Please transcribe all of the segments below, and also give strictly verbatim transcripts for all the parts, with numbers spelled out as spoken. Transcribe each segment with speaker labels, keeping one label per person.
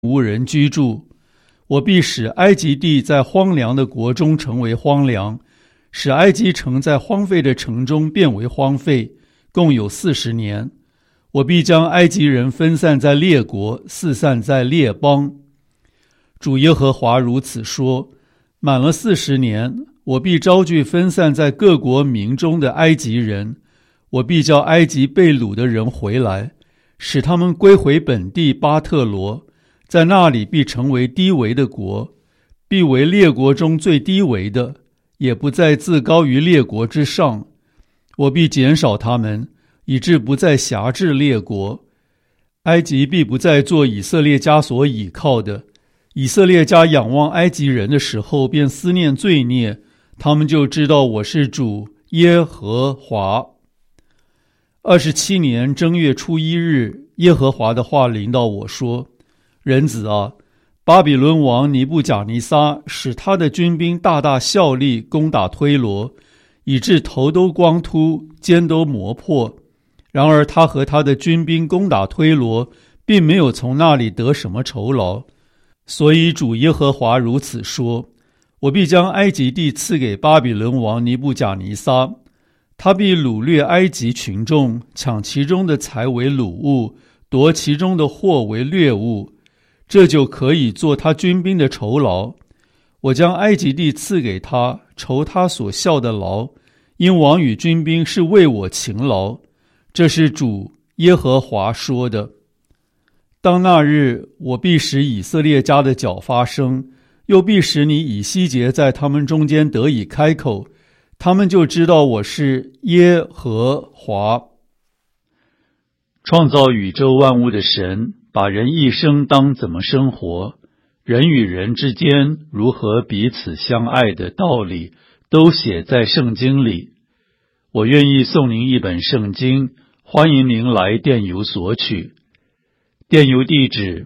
Speaker 1: 无人居住。我必使埃及地在荒凉的国中成为荒凉，使埃及城在荒废的城中变为荒废，共有四十年。我必将埃及人分散在列国，四散在列邦。主耶和华如此说：满了四十年，我必招聚分散在各国民中的埃及人，我必叫埃及被掳的人回来，使他们归回本地巴特罗，在那里必成为低微的国，必为列国中最低微的，也不再自高于列国之上。我必减少他们，以致不再辖制列国。埃及必不再做以色列家所倚靠的。以色列家仰望埃及人的时候，便思念罪孽，他们就知道我是主耶和华。二十七年正月初一日，耶和华的话临到我说：人子啊，巴比伦王尼布甲尼撒使他的军兵大大效力，攻打推罗，以致头都光秃，肩都磨破。然而他和他的军兵攻打推罗，并没有从那里得什么酬劳。所以主耶和华如此说：我必将埃及地赐给巴比伦王尼布甲尼撒，他必掳掠埃及群众，抢其中的财为掳物，夺其中的货为掠物，这就可以做他军兵的酬劳。我将埃及地赐给他，酬他所效的劳，因王与军兵是为我勤劳。这是主耶和华说的。当那日，我必使以色列家的脚发声，又必使你以西结在他们中间得以开口，他们就知道我是耶和华。创造宇宙万物的神，把人一生当怎么生活，人与人之间如何彼此相爱的道理，都写在圣经里。我愿意送您一本圣经，欢迎您来电邮索取。电邮地址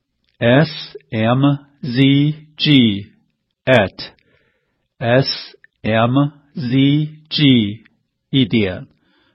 Speaker 1: s m z g at s m z g 一点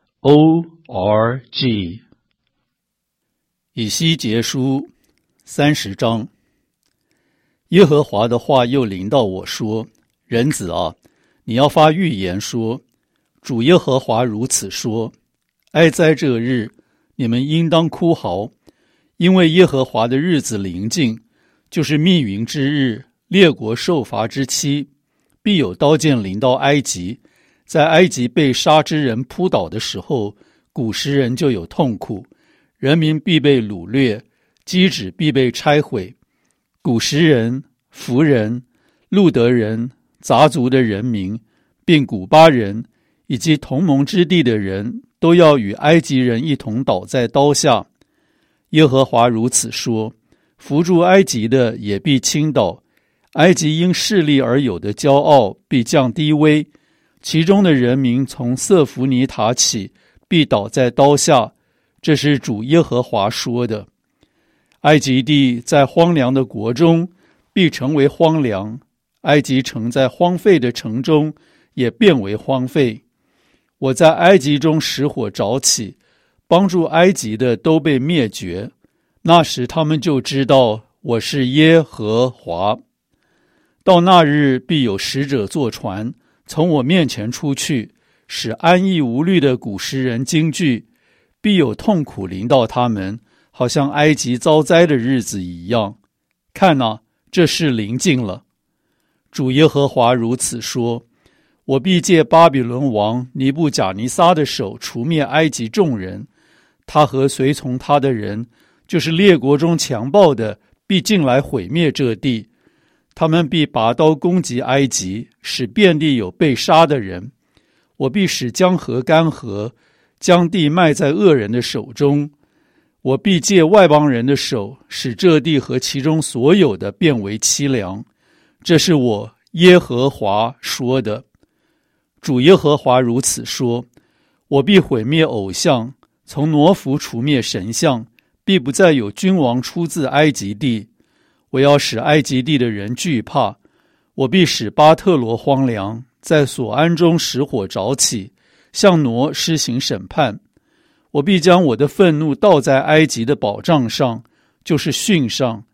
Speaker 1: o r g。 以西结书三十章。耶和华的话又临到我说：人子啊，你要发预言说，主耶和华如此说：哀哉这日，你们应当哭嚎，因为耶和华的日子临近，就是密云之日，列国受罚之期，必有刀剑临到埃及。在埃及被杀之人扑倒的时候，古时人就有痛苦，人民必被掳掠，基址必被拆毁。古时人、弗人、路德人、杂族的人民，并古巴人以及同盟之地的人，都要与埃及人一同倒在刀下。耶和华如此说：扶助埃及的也必倾倒，埃及因势力而有的骄傲必降低微，其中的人民从瑟弗尼塔起，必倒在刀下。这是主耶和华说的。埃及地在荒凉的国中必成为荒凉，埃及城在荒废的城中也变为荒废。我在埃及中使火着起，帮助埃及的都被灭绝，那时他们就知道我是耶和华。到那日，必有使者坐船，从我面前出去，使安逸无虑的古时人惊惧，必有痛苦临到他们，好像埃及遭灾的日子一样。看哪，这事临近了。主耶和华如此说：我必借巴比伦王尼布甲尼撒的手除灭埃及众人，他和随从他的人，就是列国中强暴的，必进来毁灭这地。他们必拔刀攻击埃及，使遍地有被杀的人。我必使江河干涸，将地卖在恶人的手中。我必借外邦人的手，使这地和其中所有的变为凄凉。这是我耶和华说的。主耶和华如此说：我必毁灭偶像，从挪弗除灭神像，必不再有君王出自埃及地。我要使埃及地的人惧怕，我必使巴特罗荒凉，在索安中使火着起，向挪施行审判。我必将我的愤怒倒在埃及的宝藏上，就是训上，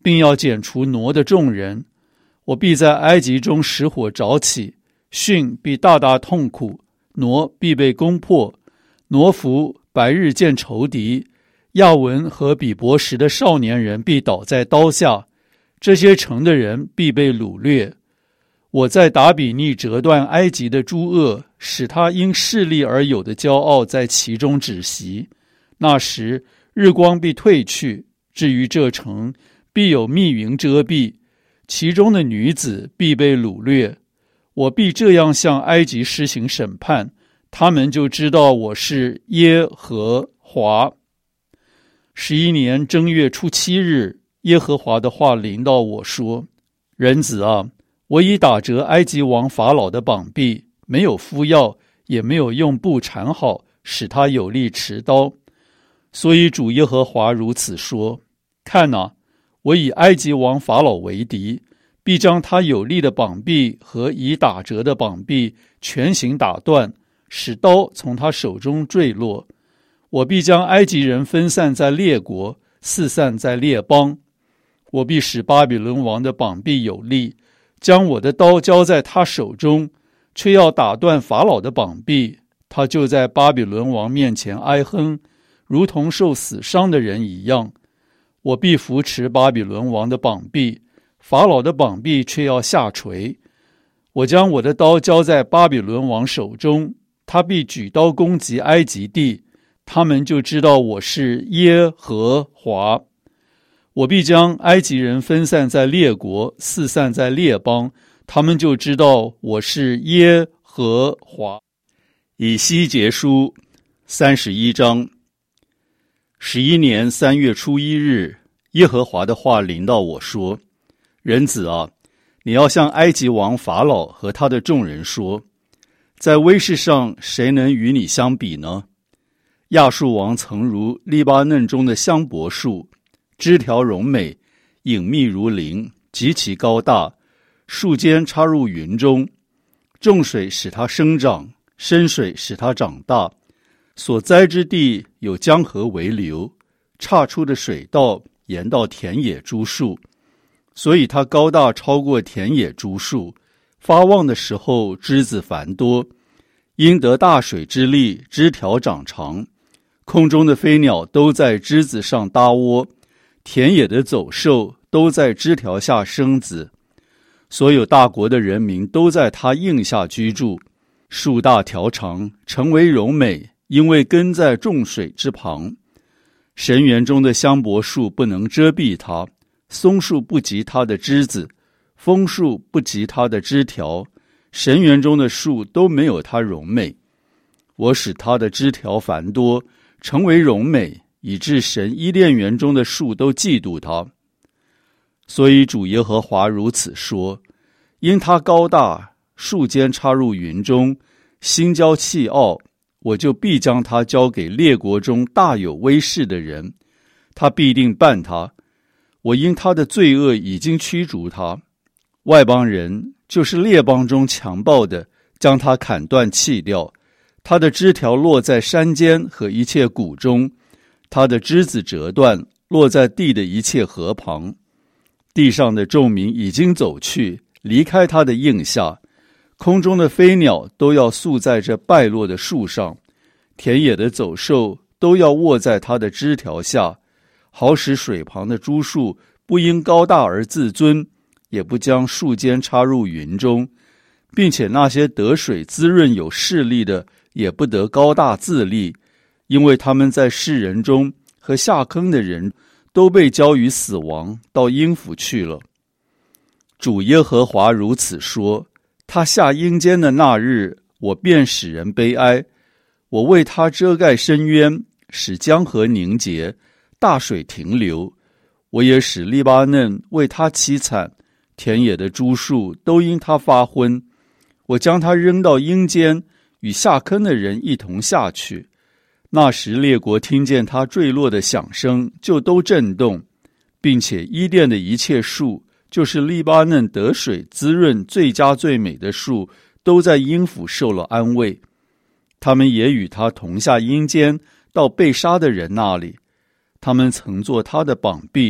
Speaker 1: 并要剪除挪的众人。我必在埃及中使火着起，汛必大大痛苦，挪必被攻破。挪弗白日见仇敌，亚文和比伯什的少年人必倒在刀下，这些城的人必被掳掠。我在达比尼折断埃及的诸恶，使他因势力而有的骄傲在其中止息。那时日光必退去，至于这城，必有密云遮蔽，其中的女子必被掳掠。我必这样向埃及施行审判，他们就知道我是耶和华。十一年正月初七日，耶和华的话临到我说：人子啊，我已打折埃及王法老的膀臂，没有敷药，也没有用布缠好，使他有力持刀。所以主耶和华如此说：看哪，我以埃及王法老为敌，必将他有力的膀臂和已打折的膀臂全行打断，使刀从他手中坠落。我必将埃及人分散在列国，四散在列邦。我必使巴比伦王的膀臂有力，将我的刀交在他手中，却要打断法老的膀臂，他就在巴比伦王面前哀哼，如同受死伤的人一样。我必扶持巴比伦王的膀臂，法老的膀臂却要下垂。我将我的刀交在巴比伦王手中，他必举刀攻击埃及地，他们就知道我是耶和华。我必将埃及人分散在列国，四散在列邦，他们就知道我是耶和华。以西结书三十一章。十一年三月初一日，耶和华的话临到我说：人子啊，你要向埃及王法老和他的众人说，在威势上谁能与你相比呢？亚述王曾如利巴嫩中的香柏树，枝条荣美，隐秘如林，极其高大，树尖插入云中，众水使它生长，深水使它长大，所栽之地有江河为流，岔出的水道沿到田野诸树，所以它高大超过田野诸树，发旺的时候枝子繁多，因得大水之力，枝条长长，空中的飞鸟都在枝子上搭窝，田野的走兽都在枝条下生子，所有大国的人民都在它荫下居住。树大条长，成为柔美，因为根在众水之旁。神园中的香柏树不能遮蔽它，松树不及它的枝子，枫树不及它的枝条，神园中的树都没有它柔美。我使它的枝条繁多，成为柔美，以致神伊甸园中的树都嫉妒它。所以主耶和华如此说：因它高大，树尖插入云中，心骄气傲，我就必将它交给列国中大有威势的人，他必定办他。我因他的罪恶已经驱逐他。外邦人，就是列邦中强暴的，将他砍断弃掉，他的枝条落在山间和一切谷中，他的枝子折断，落在地的一切河旁。地上的众民已经走去，离开他的荫下，空中的飞鸟都要宿在这败落的树上，田野的走兽都要卧在他的枝条下，好使水旁的诸树不因高大而自尊，也不将树尖插入云中，并且那些得水滋润有势力的也不得高大自立，因为他们在世人中和下坑的人都被交于死亡，到阴府去了。主耶和华如此说：他下阴间的那日，我便使人悲哀，我为他遮盖深渊，使江河凝结，大水停留。我也使利巴嫩为他凄惨，田野的诸树都因他发昏。我将他扔到阴间，与下坑的人一同下去。那时列国听见他坠落的响声，就都震动，并且伊甸的一切树，就是利巴嫩得水滋润最佳最美的树，都在阴府受了安慰。他们也与他同下阴间，到被杀的人那里。他们曾做他的膀臂，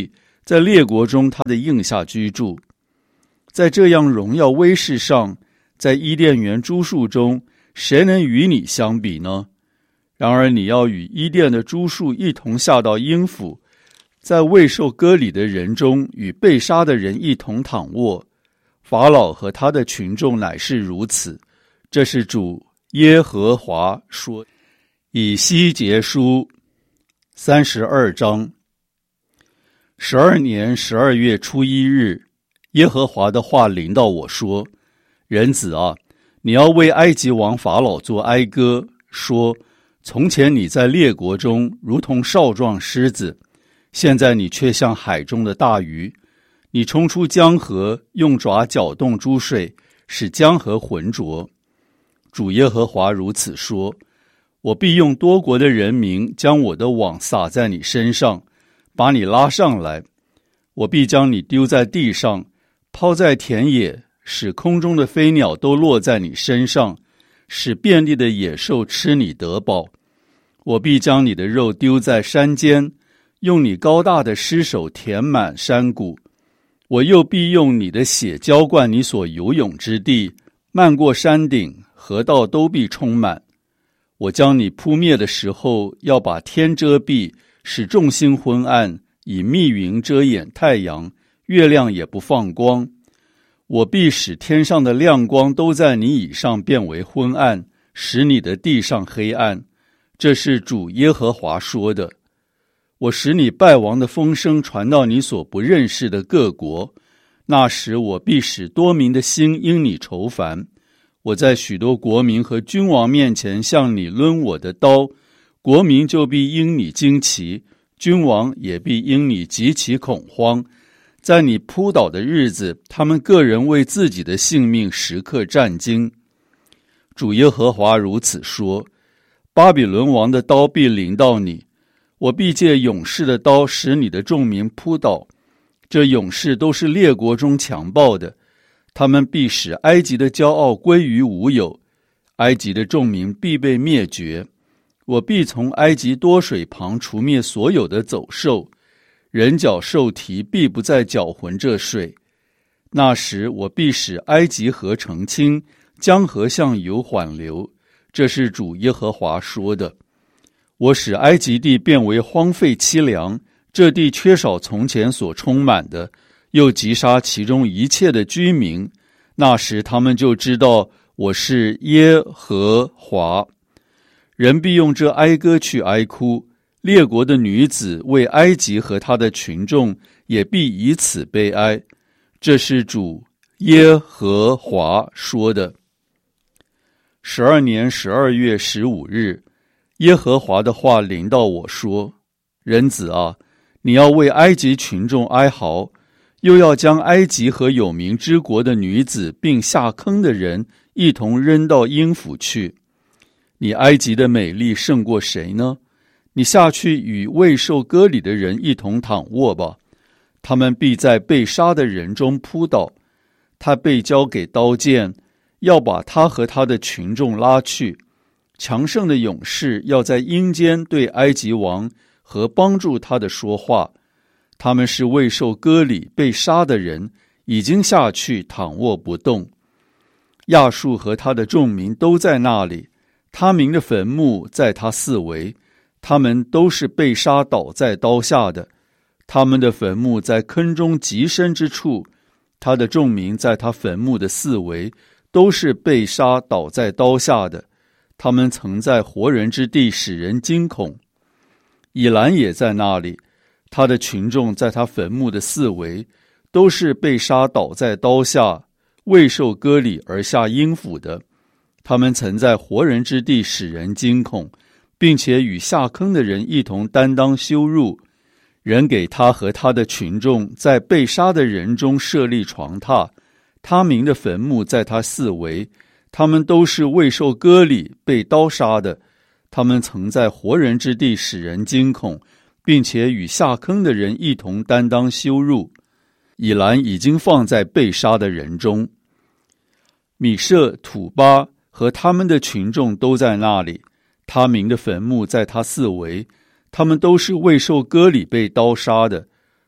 Speaker 1: 在列国中他的印下居住。在这样荣耀威势上，在伊甸园诸树中，谁能与你相比呢？然而你要与伊甸的诸树一同下到阴府，在未受割礼的人中与被杀的人一同躺卧。法老和他的群众乃是如此。这是主耶和华说。以西结书三十二章。十二年十二月初一日，耶和华的话临到我说：人子啊，你要为埃及王法老作哀歌，说：从前你在列国中如同少壮狮子，现在你却像海中的大鱼。你冲出江河，用爪搅动诸水，使江河浑浊。主耶和华如此说：我必用多国的人民将我的网撒在你身上，把你拉上来。我必将你丢在地上，抛在田野，使空中的飞鸟都落在你身上，使遍地的野兽吃你得饱。我必将你的肉丢在山间，用你高大的尸首填满山谷。我又必用你的血浇灌你所游泳之地，漫过山顶，河道都必充满。我将你扑灭的时候，要把天遮蔽，使众星昏暗，以密云遮掩太阳，月亮也不放光。我必使天上的亮光都在你以上变为昏暗，使你的地上黑暗。这是主耶和华说的。我使你败亡的风声传到你所不认识的各国，那时我必使多民的心因你愁烦。我在许多国民和君王面前向你抡我的刀，国民就必因你惊奇，君王也必因你极其恐慌。在你扑倒的日子，他们个人为自己的性命时刻战惊。主耶和华如此说：巴比伦王的刀必临到你，我必借勇士的刀使你的众民扑倒。这勇士都是列国中强暴的，他们必使埃及的骄傲归于无有，埃及的众民必被灭绝。我必从埃及多水旁除灭所有的走兽，人脚兽蹄必不再搅浑这水。那时我必使埃及河澄清，江河向油缓流。这是主耶和华说的。我使埃及地变为荒废凄凉，这地缺少从前所充满的，又击杀其中一切的居民。那时他们就知道我是耶和华。人必用这哀歌去哀哭，列国的女子为埃及和他的群众也必以此悲哀。这是主耶和华说的。十二年十二月十五日，耶和华的话临到我说：人子啊，你要为埃及群众哀嚎，又要将埃及和有名之国的女子并下坑的人一同扔到阴府去。你埃及的美丽胜过谁呢？你下去与未受割礼的人一同躺卧吧，他们必在被杀的人中扑倒。他被交给刀剑，要把他和他的群众拉去。强盛的勇士要在阴间对埃及王和帮助他的说话。他们是未受割礼被杀的人，已经下去躺卧不动。亚述和他的众民都在那里，他民的坟墓在他四围，他们都是被杀倒在刀下的。他们的坟墓在坑中极深之处，他的众民在他坟墓的四围，都是被杀倒在刀下的。他们曾在活人之地使人惊恐。以兰也在那里，他的群众在他坟墓的四围，都是被杀倒在刀下，未受割礼而下阴府的。他们曾在活人之地使人惊恐，并且与下坑的人一同担当羞辱。人给他和他的群众在被杀的人中设立床榻，他民的坟墓在他四围，他们都是未受割礼被刀杀的。他们曾在活人之地使人惊恐，并且与下坑的人一同担当羞辱。以兰已经放在被杀的人中。米舍、土巴和他们的群众都在那里，他民的坟墓在他四围，他们都是未受割礼被刀杀的。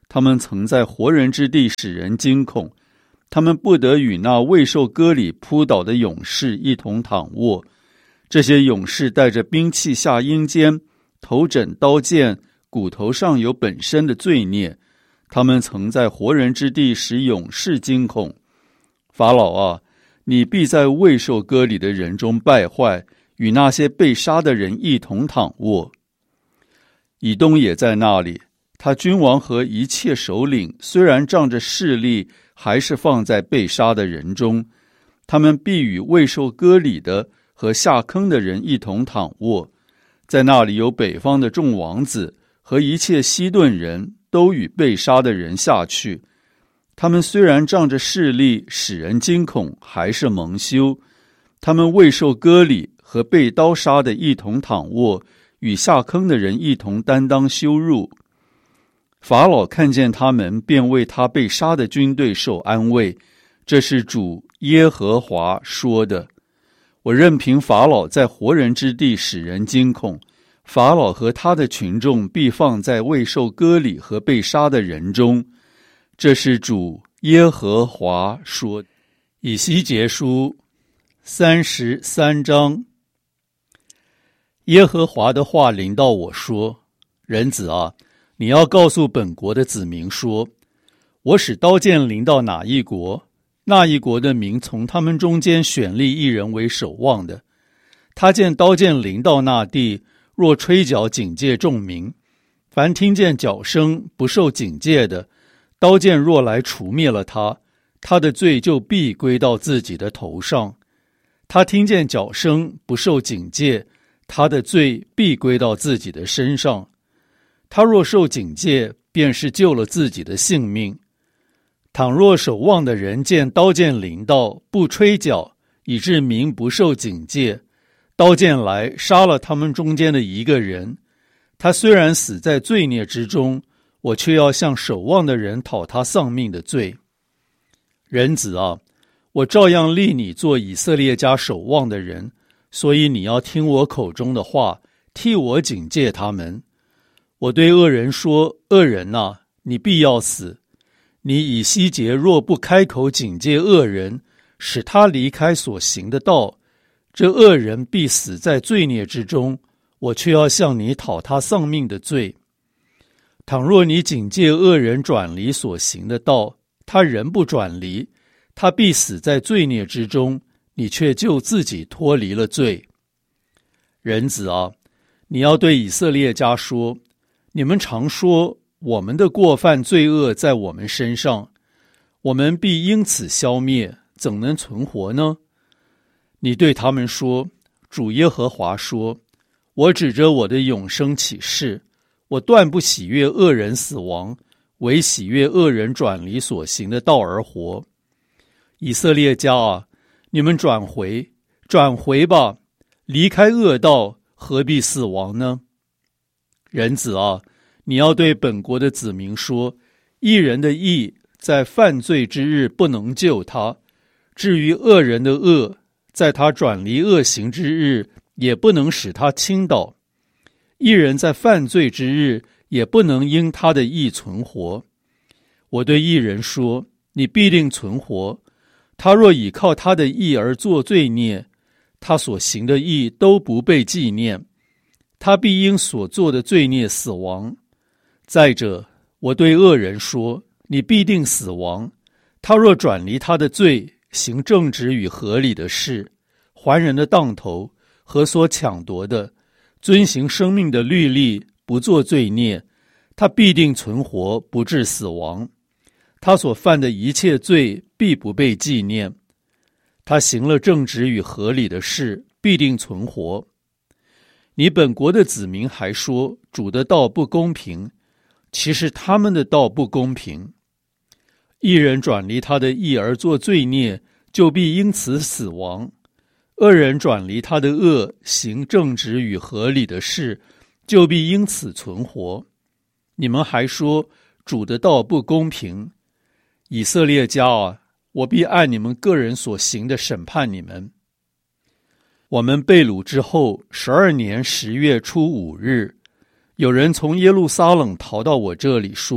Speaker 1: 他们曾在活人之地使人惊恐，他们不得与那未受割礼扑倒的勇士一同躺卧。这些勇士带着兵器下阴间，头枕刀剑，骨头上有本身的罪孽。他们曾在活人之地使勇士惊恐。法老啊，你必在未受割礼的人中败坏，与那些被杀的人一同躺卧。以东也在那里，他君王和一切首领虽然仗着势力，还是放在被杀的人中。他们必与未受割礼的和下坑的人一同躺卧。在那里有北方的众王子和一切西顿人，都与被杀的人下去。他们虽然仗着势力使人惊恐，还是蒙羞。他们未受割礼和被刀杀的一同躺卧，与下坑的人一同担当羞辱。法老看见他们，便为他被杀的军队受安慰。这是主耶和华说的。我任凭法老在活人之地使人惊恐，法老和他的群众必放在未受割礼和被杀的人中。这是主耶和华说的。以西结书三十三章。耶和华的话临到我说：人子啊，你要告诉本国的子民说，我使刀剑临到哪一国，那一国的民从他们中间选立一人为守望的。他见刀剑临到那地，若吹角警戒众民，凡听见角声不受警戒的，刀剑若来除灭了他，他的罪就必归到自己的头上。他听见角声不受警戒，他的罪必归到自己的身上。他若受警戒，便是救了自己的性命。倘若守望的人见刀剑临到，不吹角，以致民不受警戒，刀剑来杀了他们中间的一个人，他虽然死在罪孽之中，我却要向守望的人讨他丧命的罪。人子啊，我照样立你做以色列家守望的人，所以你要听我口中的话，替我警戒他们。我对恶人说：恶人啊，你必要死。你以西结若不开口警戒恶人，使他离开所行的道，这恶人必死在罪孽之中，我却要向你讨他丧命的罪。倘若你警戒恶人转离所行的道，他仍不转离，他必死在罪孽之中，你却就自己脱离了罪。人子啊，你要对以色列家说，你们常说我们的过犯罪恶在我们身上，我们必因此消灭，怎能存活呢？你对他们说，主耶和华说，我指着我的永生起誓，我断不喜悦恶人死亡，唯喜悦恶人转离所行的道而活。以色列家啊，你们转回，转回吧，离开恶道，何必死亡呢？人子啊，你要对本国的子民说，义人的义在犯罪之日不能救他，至于恶人的恶，在他转离恶行之日也不能使他倾倒。义人在犯罪之日也不能因他的义存活。我对义人说，你必定存活。他若倚靠他的义而作罪孽，他所行的义都不被纪念，他必因所做的罪孽死亡。再者，我对恶人说，你必定死亡。他若转离他的罪，行正直与合理的事，还人的当头和所抢夺的，遵行生命的律例，不做罪孽，他必定存活，不致死亡。他所犯的一切罪必不被纪念。他行了正直与合理的事，必定存活。你本国的子民还说，主的道不公平，其实他们的道不公平。义人转离他的义而作罪孽，就必因此死亡。恶人转离他的恶，行正直与合理的事，就必因此存活。你们还说，主的道不公平。以色列家啊，我必按你们个人所行的审判你们。我们被掳之后，十二年十月初五日，有人从耶路撒冷逃到我这里，说：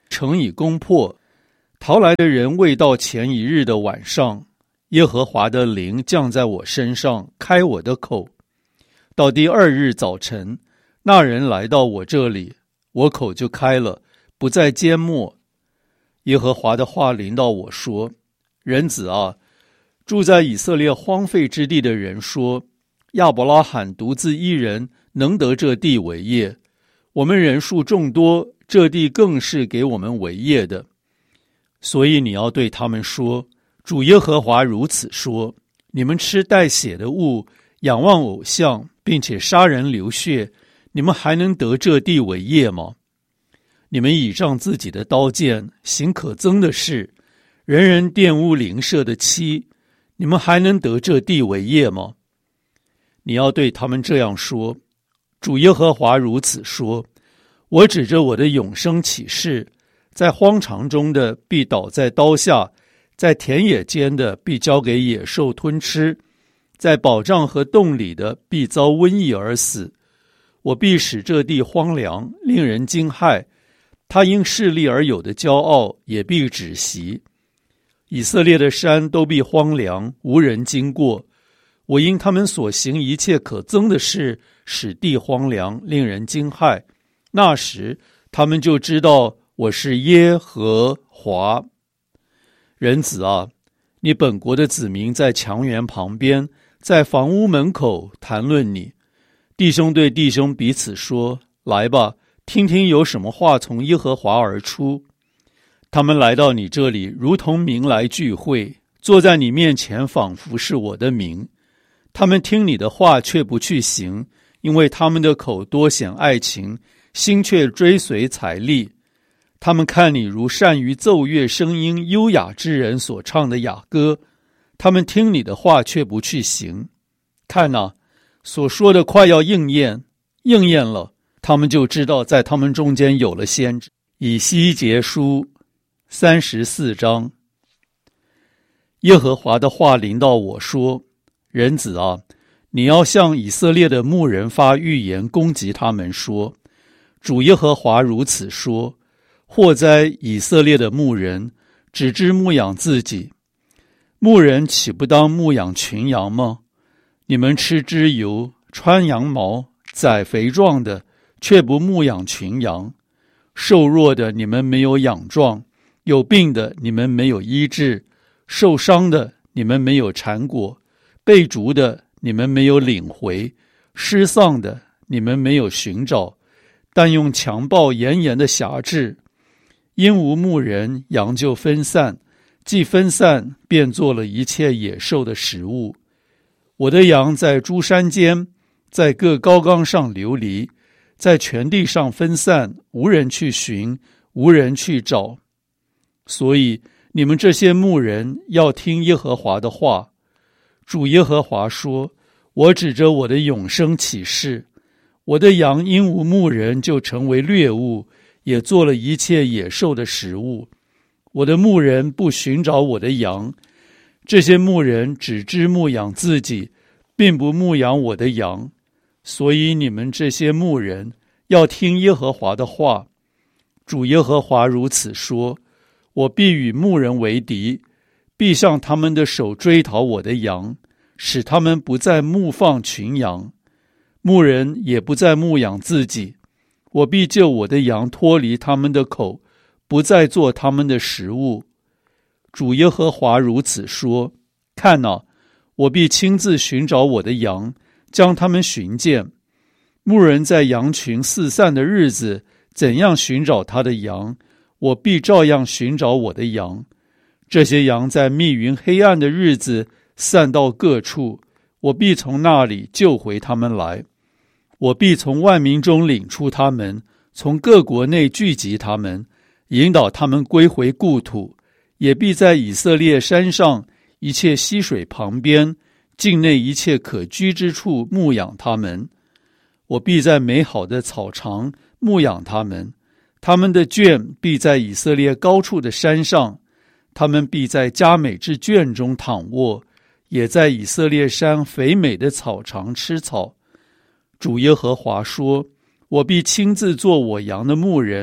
Speaker 1: 城已攻破，逃来的人未到前一日的晚上，耶和华的灵降在我身上，开我的口。到第二日早晨，那人来到我这里，我口就开了，不再缄默。耶和华的话临到我说：人子啊，住在以色列荒废之地的人说，亚伯拉罕独自一人能得这地为业，我们人数众多，这地更是给我们为业的。所以你要对他们说，主耶和华如此说，你们吃带血的物，仰望偶像，并且杀人流血，你们还能得这地为业吗？你们倚仗自己的刀剑，行可憎的事，人人玷污邻舍的妻，你们还能得这地为业吗？你要对他们这样说，主耶和华如此说，我指着我的永生起誓，在荒场中的必倒在刀下，在田野间的必交给野兽吞吃，在宝藏和洞里的必遭瘟疫而死。我必使这地荒凉，令人惊骇，他因势力而有的骄傲也必止息。以色列的山都必荒凉，无人经过。我因他们所行一切可憎的事，使地荒凉，令人惊骇。那时他们就知道我是耶和华。人子啊，你本国的子民在墙垣旁边，在房屋门口谈论你。弟兄对弟兄彼此说，来吧，听听有什么话从耶和华而出。他们来到你这里，如同民来聚会，坐在你面前，仿佛是我的民。他们听你的话，却不去行，因为他们的口多显爱情，心却追随财力。他们看你如善于奏乐声音优雅之人所唱的雅歌，他们听你的话，却不去行。看哪，所说的快要应验，应验了，他们就知道在他们中间有了先知。以西结书三十四章。耶和华的话临到我说，人子啊，你要向以色列的牧人发预言，攻击他们说，主耶和华如此说，祸哉以色列的牧人，只知牧养自己。牧人岂不当牧养群羊吗？你们吃脂油，穿羊毛，宰肥壮的，却不牧养群羊。瘦弱的你们没有养壮，有病的你们没有医治，受伤的你们没有缠裹，被逐的你们没有领回，失丧的你们没有寻找，但用强暴严严的辖制。因无牧人，羊就分散，既分散，便做了一切野兽的食物。我的羊在诸山间，在各高冈上流离，在全地上分散，无人去寻，无人去找。所以你们这些牧人要听耶和华的话。主耶和华说，我指着我的永生起誓，我的羊因无牧人就成为掠物，也做了一切野兽的食物。我的牧人不寻找我的羊，这些牧人只知牧养自己，并不牧养我的羊。所以你们这些牧人要听耶和华的话。主耶和华如此说，我必与牧人为敌，必向他们的手追讨我的羊，使他们不再牧放群羊，牧人也不再牧养自己。我必救我的羊脱离他们的口，不再做他们的食物。主耶和华如此说，看哪，我必亲自寻找我的羊，将他们寻见。牧人在羊群四散的日子，怎样寻找他的羊，我必照样寻找我的羊。这些羊在密云黑暗的日子散到各处，我必从那里救回他们来。我必从万民中领出他们，从各国内聚集他们，引导他们归回故土，也必在以色列山上一切溪水旁边，境内一切可居之处牧养他们。我必在美好的草场牧养他们，他们的圈必在以色列高处的山上，他们必在佳美之圈中躺卧，也在以色列山肥美的草场吃草。主耶和华说，我必亲自做我羊的牧人，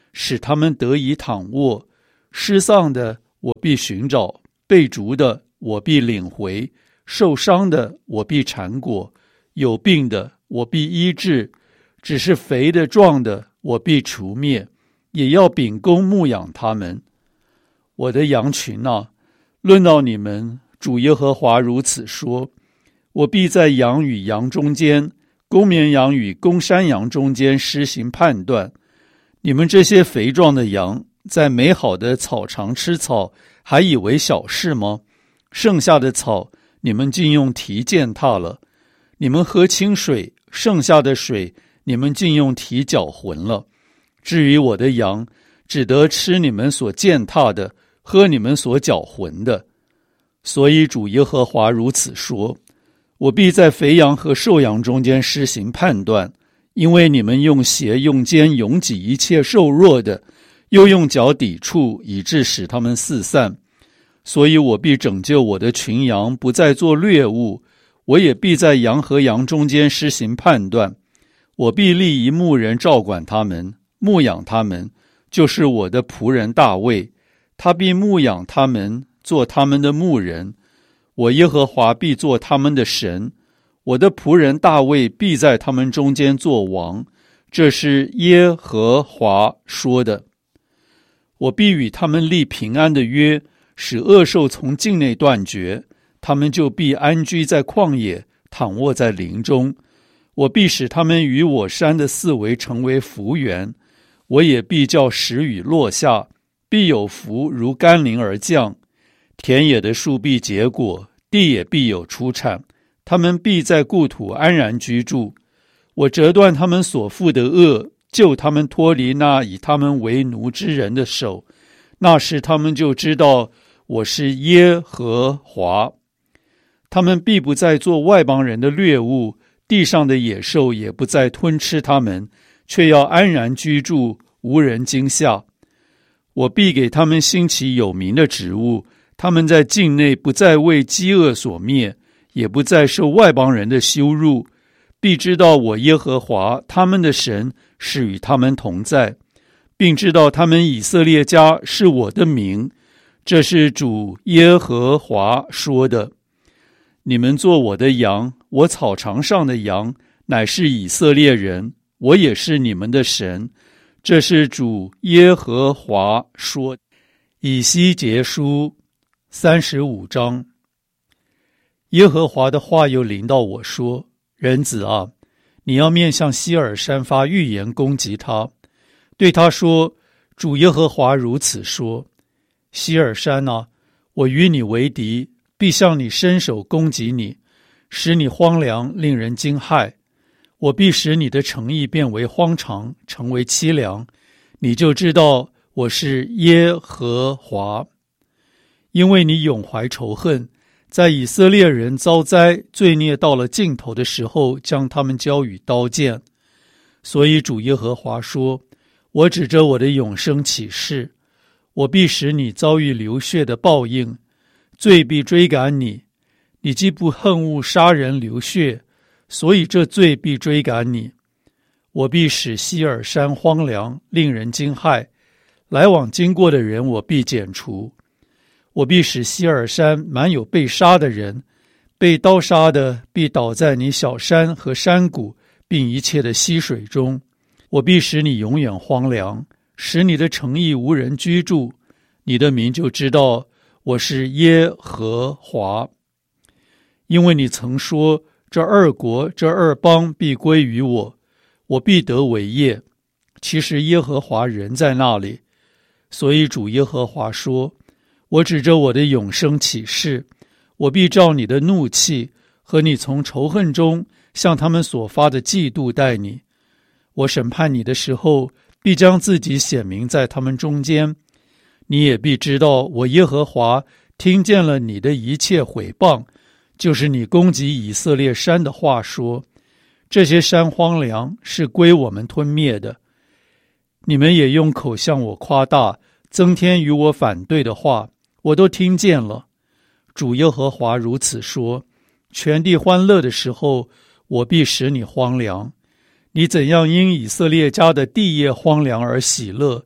Speaker 1: 使他们得以躺卧。失丧的我必寻找，被逐的我必领回，受伤的我必缠裹，有病的我必医治，只是肥的壮的我必除灭，也要秉公牧养他们。我的羊群啊，论到你们，主耶和华如此说：我必在羊与羊中间，公绵羊与公山羊中间施行判断。你们这些肥壮的羊，在美好的草场吃草，还以为小事吗？剩下的草，你们竟用蹄践踏了。你们喝清水，剩下的水，你们竟用蹄搅浑了。至于我的羊，只得吃你们所践踏的，喝你们所搅浑的。所以主耶和华如此说：我必在肥羊和瘦羊中间施行判断，因为你们用鞋用肩拥挤一切瘦弱的，又用脚抵触，以致使他们四散。所以我必拯救我的群羊，不再做掠物。我也必在羊和羊中间施行判断。我必立一牧人照管他们，牧养他们，就是我的仆人大卫。他必牧养他们，做他们的牧人。我耶和华必做他们的神，我的仆人大卫必在他们中间做王。这是耶和华说的。我必与他们立平安的约，使恶兽从境内断绝，他们就必安居在旷野，躺卧在林中。我必使他们与我山的四围成为福源，我也必叫时雨落下，必有福如甘霖而降。田野的树必结果，地也必有出产，他们必在故土安然居住。我折断他们所负的恶，救他们脱离那以他们为奴之人的手。那时他们就知道我是耶和华。他们必不再做外邦人的掠物，地上的野兽也不再吞吃他们，却要安然居住，无人惊吓。我必给他们兴起有名的植物，他们在境内不再为饥饿所灭，也不再受外邦人的羞辱，必知道我耶和华他们的神是与他们同在，并知道他们以色列家是我的名。这是主耶和华说的。你们做我的羊，我草场上的羊，乃是以色列人，我也是你们的神。这是主耶和华说。以西结书三十五章。耶和华的话又临到我说：人子啊，你要面向西尔山发预言攻击他，对他说：主耶和华如此说，西尔山啊，我与你为敌，必向你伸手攻击你，使你荒凉，令人惊骇。我必使你的诚意变为荒场，成为凄凉，你就知道我是耶和华。因为你永怀仇恨，在以色列人遭灾罪孽到了尽头的时候，将他们交与刀剑。所以主耶和华说：我指着我的永生起誓，我必使你遭遇流血的报应，罪必追赶你。你既不恨恶杀人流血，所以这罪必追赶你。我必使西尔山荒凉，令人惊骇，来往经过的人我必剪除。我必使西尔山满有被杀的人，被刀杀的必倒在你小山和山谷，并一切的溪水中。我必使你永远荒凉，使你的城邑无人居住，你的民就知道我是耶和华。因为你曾说，这二国这二邦必归于我，我必得为业。其实耶和华人在那里。所以主耶和华说：我指着我的永生起誓，我必照你的怒气和你从仇恨中向他们所发的嫉妒待你。我审判你的时候，必将自己显明在他们中间。你也必知道我耶和华听见了你的一切毁谤，就是你攻击以色列山的话说，这些山荒凉，是归我们吞灭的。你们也用口向我夸大，增添与我反对的话，我都听见了。主耶和华如此说：全地欢乐的时候，我必使你荒凉。你怎样因以色列家的地业荒凉而喜乐，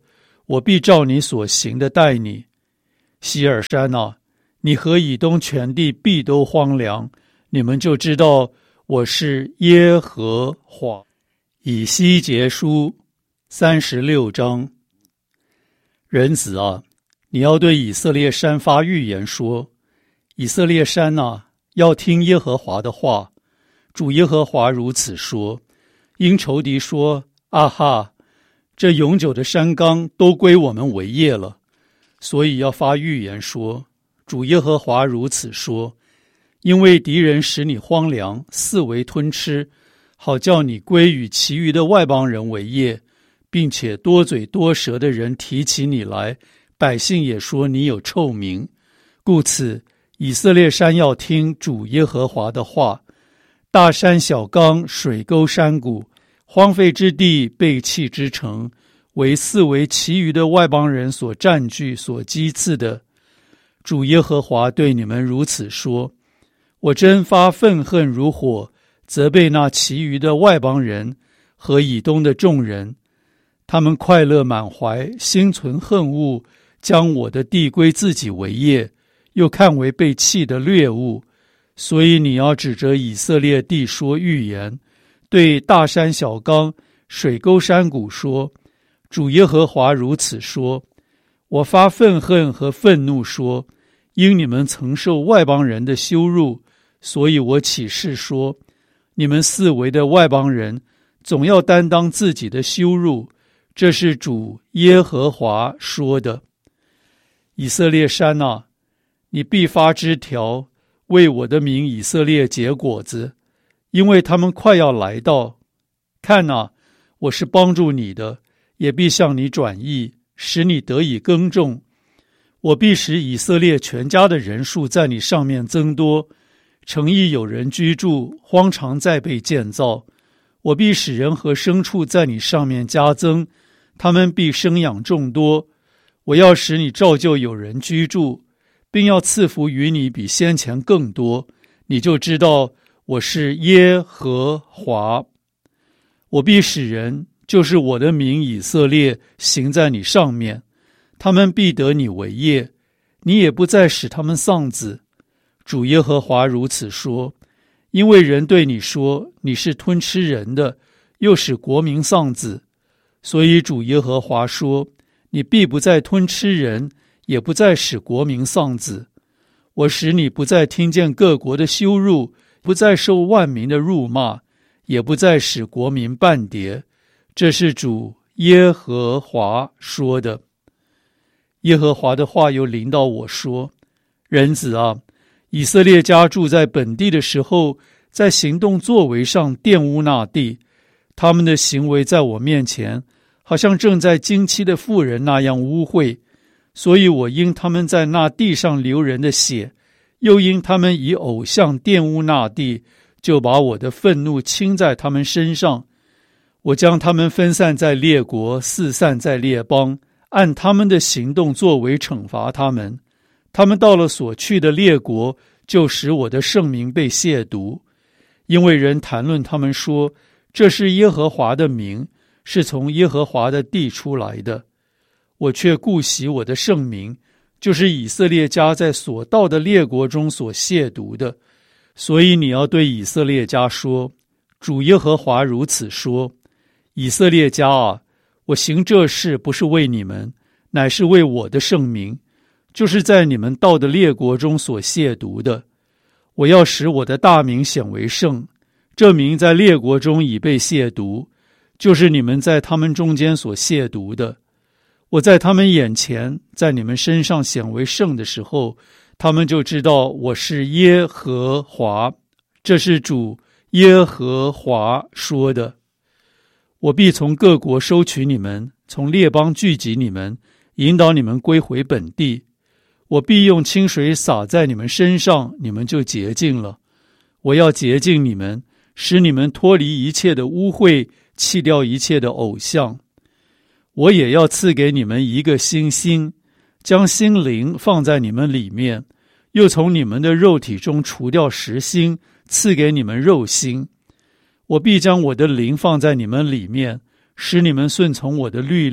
Speaker 1: 我必照你所行的待你。希尔山啊，你和以东全地必都荒凉，你们就知道我是耶和华。以西结书三十六章。人子啊，你要对以色列山发预言说，以色列山啊，要听耶和华的话。主耶和华如此说，因仇敌说，啊哈，这永久的山冈都归我们为业了，所以要发预言说，主耶和华如此说，因为敌人使你荒凉，四围吞吃，好叫你归与其余的外邦人为业，并且多嘴多舌的人提起你来，百姓也说你有臭名。故此以色列山要听主耶和华的话，大山小冈，水沟山谷，荒废之地，背弃之城，为四围其余的外邦人所占据所讥刺的。主耶和华对你们如此说，我真发愤恨如火，责备那其余的外邦人和以东的众人，他们快乐满怀，心存恨恶，将我的地归自己为业，又看为被弃的掠物。所以你要指着以色列地说预言，对大山小冈、水沟山谷说，主耶和华如此说，我发愤恨和愤怒说，因你们曾受外邦人的羞辱，所以我起誓说，你们四围的外邦人总要担当自己的羞辱，这是主耶和华说的。以色列山啊，你必发枝条，为我的名以色列结果子，因为他们快要来到。看啊，我是帮助你的，也必向你转意，使你得以耕种。我必使以色列全家的人数在你上面增多，城邑有人居住，荒场再被建造。我必使人和牲畜在你上面加增，他们必生养众多。我要使你照旧有人居住，并要赐福于你比先前更多，你就知道我是耶和华。我必使人，就是我的名以色列，行在你上面，他们必得你为业，你也不再使他们丧子。主耶和华如此说，因为人对你说，你是吞吃人的，又使国民丧子，所以主耶和华说，你必不再吞吃人，也不再使国民丧子。我使你不再听见各国的羞辱，不再受万民的辱骂，也不再使国民半跌。这是主耶和华说的。耶和华的话又临到我说，人子啊，以色列家住在本地的时候，在行动作为上玷污那地，他们的行为在我面前好像正在经期的妇人那样污秽，所以我因他们在那地上流人的血，又因他们以偶像玷污那地，就把我的愤怒倾在他们身上。我将他们分散在列国，四散在列邦，按他们的行动作为惩罚他们。他们到了所去的列国，就使我的圣名被亵渎，因为人谈论他们说，这是耶和华的名，是从耶和华的地出来的。我却顾惜我的圣名，就是以色列家在所到的列国中所亵渎的。所以你要对以色列家说，主耶和华如此说，以色列家啊，我行这事不是为你们，乃是为我的圣名，就是在你们到的列国中所亵渎的。我要使我的大名显为圣，这名在列国中已被亵渎，就是你们在他们中间所亵渎的。我在他们眼前，在你们身上显为圣的时候，他们就知道我是耶和华。这是主耶和华说的。我必从各国收取你们，从列邦聚集你们，引导你们归回本地。我必用清水洒在你们身上，你们就洁净了。我要洁净你们，使你们脱离一切的污秽，弃掉一切的偶像。我也要赐给你们一个新心，将心灵放在你们里面，又从你们的肉体中除掉实心，赐给你们肉心。我必将我的灵放在你们里面，使你们顺从我的律例，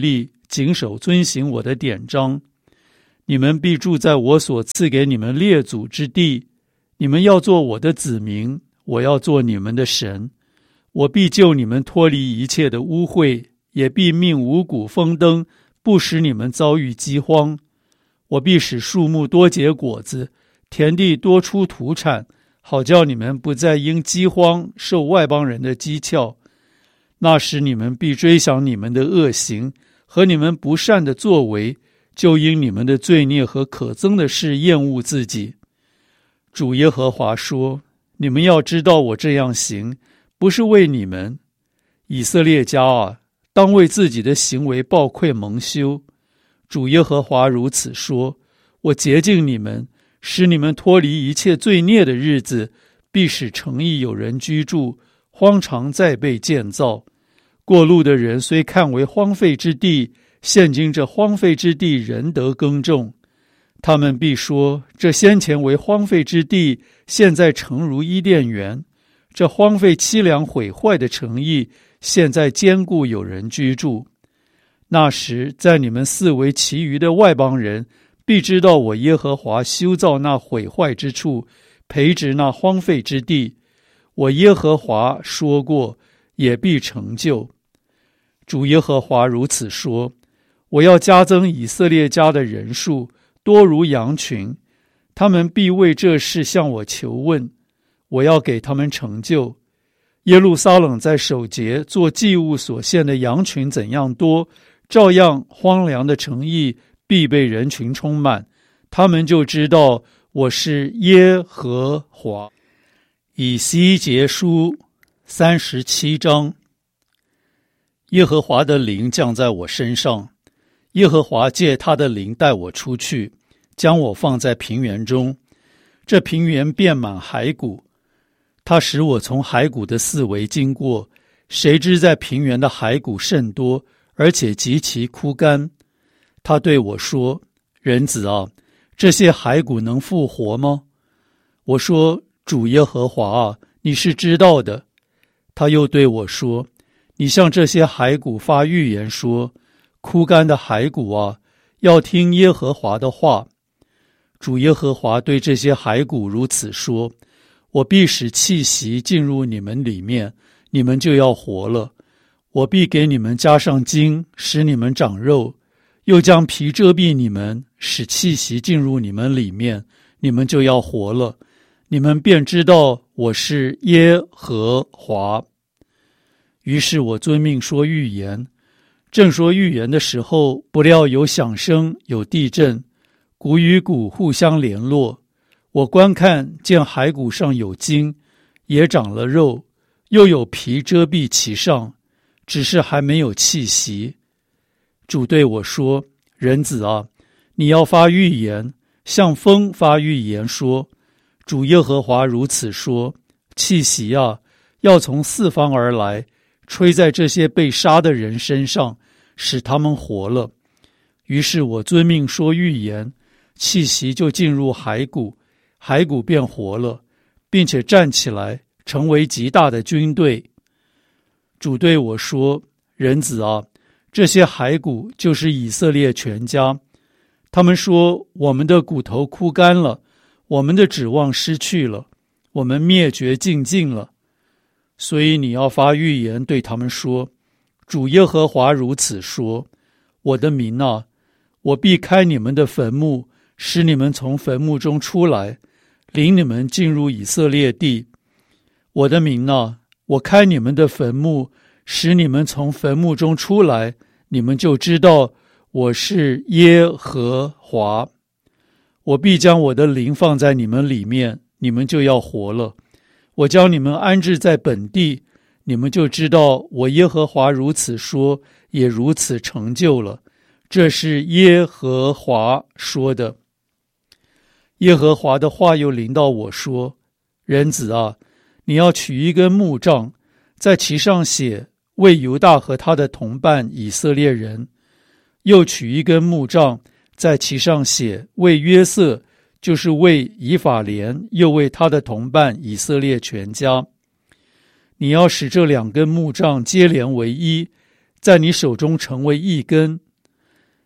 Speaker 1: 谨守遵行我的典章。你们必住在我所赐给你们列祖之地，你们要做我的子民，我要做你们的神。我必救你们脱离一切的污秽，也必命五谷丰登，不使你们遭遇饥荒。我必使树木多结果子，田地多出土产，好叫你们不再因饥荒受外邦人的讥诮。那时你们必追想你们的恶行和你们不善的作为，就因你们的罪孽和可憎的事厌恶自己。主耶和华说，你们要知道我这样行，不是为你们。以色列家啊，当为自己的行为抱愧蒙羞。主耶和华如此说，我洁净你们，使你们脱离一切罪孽的日子，必使城邑有人居住，荒场再被建造。过路的人虽看为荒废之地，现今这荒废之地仍得耕种。他们必说，这先前为荒废之地，现在诚如伊甸园。这荒废凄凉毁坏的城邑，现在坚固有人居住。那时，在你们四围其余的外邦人，必知道我耶和华修造那毁坏之处，培植那荒废之地。我耶和华说过，也必成就。主耶和华如此说，我要加增以色列家的人数，多如羊群，他们必为这事向我求问，我要给他们成就。耶路撒冷在守节做祭物所献的羊群怎样多，照样荒凉的城邑必被人群充满，他们就知道我是耶和华。以西结书三十七章。耶和华的灵降在我身上，耶和华借他的灵带我出去，将我放在平原中。这平原遍满骸骨，他使我从骸骨的四围经过，谁知在平原的骸骨甚多，而且极其枯干。他对我说，人子啊，这些骸骨能复活吗？我说，主耶和华啊，你是知道的。他又对我说，你向这些骸骨发预言说，枯干的骸骨啊，要听耶和华的话。主耶和华对这些骸骨如此说，我必使气息进入你们里面，你们就要活了。我必给你们加上筋，使你们长肉，又将皮遮蔽你们，使气息进入你们里面，你们就要活了。你们便知道我是耶和华。于是我遵命说预言，正说预言的时候，不料有响声，有地震，骨与骨互相联络。我观看，见骸骨上有筋，也长了肉，又有皮遮蔽其上，只是还没有气息。主对我说，人子啊，你要发预言，向风发预言说，主耶和华如此说，气息啊，要从四方而来，吹在这些被杀的人身上，使他们活了。于是我遵命说预言，气息就进入骸骨，骸骨便活了，并且站起来，成为极大的军队。主对我说，人子啊，这些骸骨就是以色列全家。他们说，我们的骨头枯干了，我们的指望失去了，我们灭绝尽尽了。所以你要发预言对他们说，主耶和华如此说，我的民啊，我必开你们的坟墓，使你们从坟墓中出来，领你们进入以色列地。我的民啊，我开你们的坟墓，使你们从坟墓中出来，你们就知道我是耶和华。我必将我的灵放在你们里面，你们就要活了。我将你们安置在本地，你们就知道我耶和华如此说，也如此成就了。这是耶和华说的。耶和华的话又临到我说，人子啊，你要取一根木杖，在其上写为犹大和他的同伴以色列人，又取一根木杖，在其上写为约瑟，就是为以法莲，又为他的同伴以色列全家。你要使这两根木杖接连为一，在你手中成为一根。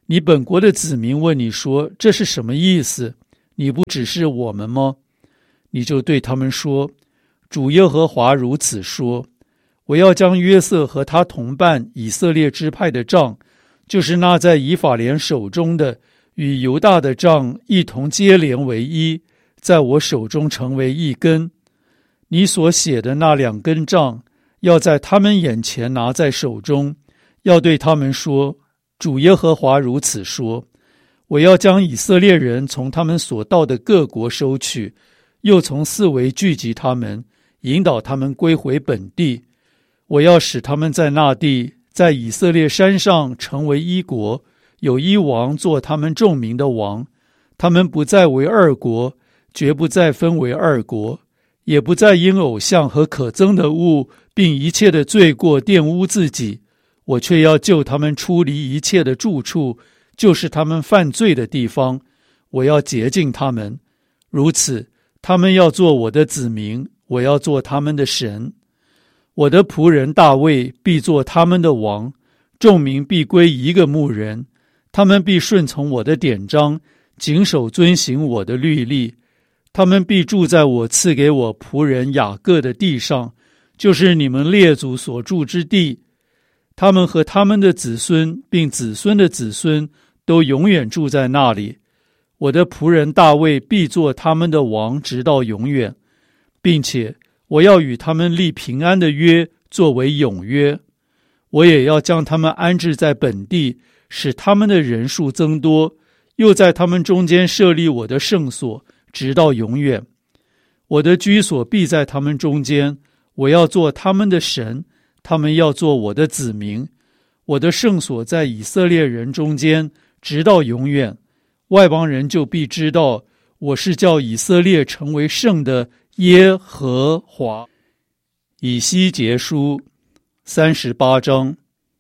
Speaker 1: 你本国的子民问你说，这是什么意思？你不指示我们吗？你就对他们说，主耶和华如此说，我要将约瑟和他同伴以色列支派的杖，就是那在以法莲手中的，与犹大的杖一同接连为一，在我手中成为一根。你所写的那两根杖，要在他们眼前拿在手中，要对他们说，主耶和华如此说，我要将以色列人从他们所到的各国收取，又从四围聚集他们，引导他们归回本地。我要使他们在那地，在以色列山上成为一国，有一王做他们众民的王。他们不再为二国，绝不再分为二国，也不再因偶像和可憎的物，并一切的罪过玷污自己。我却要救他们出离一切的住处，就是他们犯罪的地方。我要洁净他们，如此，他们要做我的子民，我要做他们的神。我的仆人大卫必做他们的王，众民必归一个牧人，他们必顺从我的典章，谨守遵行我的律例。他们必住在我赐给我仆人雅各的地上，就是你们列祖所住之地。他们和他们的子孙并子孙的子孙都永远住在那里。我的仆人大卫必做他们的王，直到永远，并且我要与他们立平安的约，作为永约。我也要将他们安置在本地，使他们的人数增多，又在他们中间设立我的圣所，直到永远。我的居所必在他们中间，我要做他们的神，他们要做我的子民。我的圣所在以色列人中间，直到永远。外邦人就必知道，我是叫以色列成为圣的耶和华。以西结书三十八章。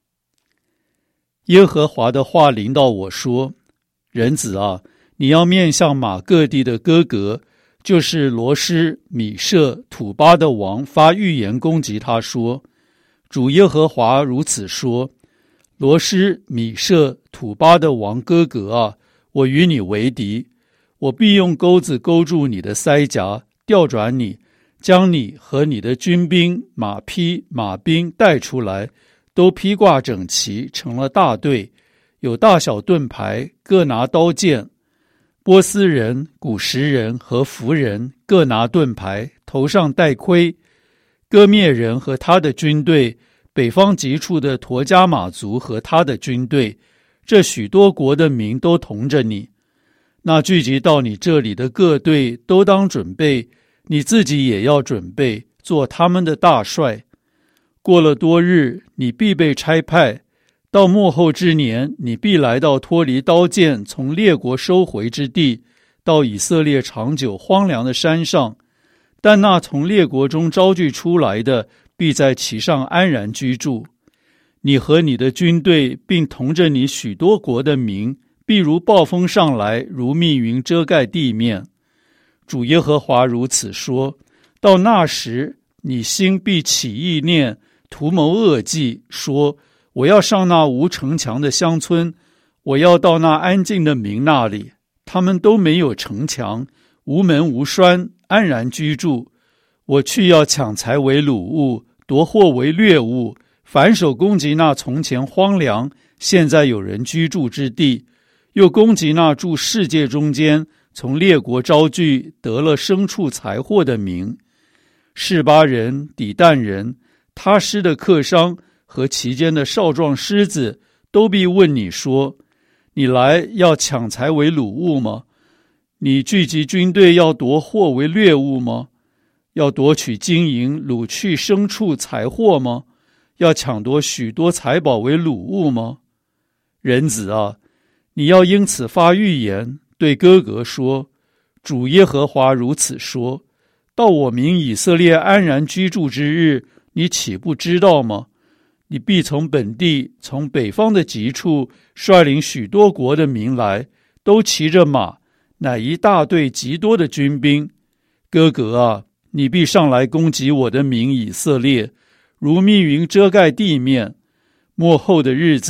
Speaker 1: 耶和华的话临到我说，人子啊，你要面向马各地的哥格，就是罗施、米舍、土巴的王，发预言攻击他说，主耶和华如此说，罗施、米舍、土巴的王哥格啊，我与你为敌，我必用钩子勾住你的腮颊，调转你，将你和你的军兵、马匹、马兵带出来，都披挂整齐，成了大队，有大小盾牌，各拿刀剑。波斯人、古实人和弗人各拿盾牌，头上戴盔。哥灭人和他的军队，北方极处的陀迦马族和他的军队，这许多国的民都同着你。那聚集到你这里的各队都当准备，你自己也要准备，做他们的大帅。过了多日，你必被差派，到末后之年，你必来到脱离刀剑，从列国收回之地，到以色列长久荒凉的山上。但那从列国中招聚出来的，必在其上安然居住。你和你的军队，并同着你许多国的民，必如暴风上来，如密云遮盖地面。主耶和华如此说，到那时，你心必起意念，图谋恶计，说，我要上那无城墙的乡村，我要到那安静的民那里，他们都没有城墙，无门无栓，安然居住。我去要抢财为掳物，夺货为掠物，反手攻击那从前荒凉，现在有人居住之地，又攻击那住世界中间，从列国招聚，得了牲畜财货的民。示巴人、底但人、他施的客商和其间的少壮狮子，都必问你说，你来要抢财为掳物吗？你聚集军队要夺货为掠物吗？要夺取金银，掳去牲畜财货吗？要抢夺许多财宝为掳物吗？人子啊，你要因此发预言，对哥格说，主耶和华如此说，到我民以色列安然居住之日，你岂不知道吗？你必从本地，从北方的极处，率领许多国的民来，都骑着马，乃一大队极多的军兵。哥格啊，你必上来攻击我的民以色列，如密云遮盖地面。末后的日子，